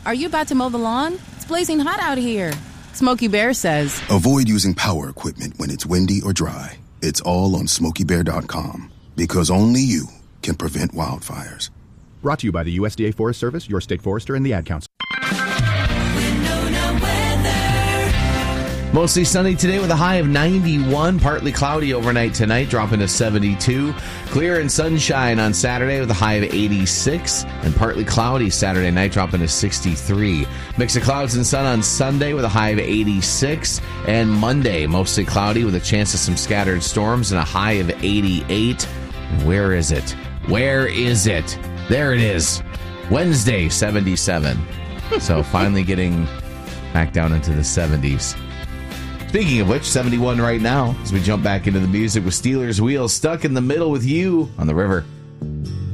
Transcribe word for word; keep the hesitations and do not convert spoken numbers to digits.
Are you about to mow the lawn? It's blazing hot out here. Smokey Bear says, avoid using power equipment when it's windy or dry. It's all on smokey bear dot com, because only you can prevent wildfires. Brought to you by the U S D A Forest Service, your state forester, and the Ad Council. Mostly sunny today with a high of ninety-one. Partly cloudy overnight tonight, dropping to seventy-two. Clear and sunshine on Saturday with a high of eighty-six. And partly cloudy Saturday night, dropping to sixty-three. Mix of clouds and sun on Sunday with a high of eighty-six. And Monday, mostly cloudy with a chance of some scattered storms and a high of eighty-eight. Where is it? Where is it? There it is. Wednesday, seventy-seven. So finally getting back down into the seventies. Speaking of which, seventy-one right now as we jump back into the music with Steelers Wheels, Stuck in the Middle with You on the River.